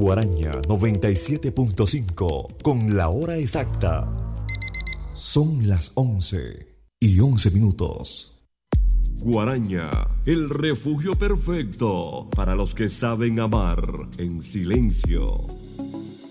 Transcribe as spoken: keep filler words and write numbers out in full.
Guaraña noventa y siete punto cinco con la hora exacta. Son las once y once minutos. Guaraña, el refugio perfecto para los que saben amar en silencio.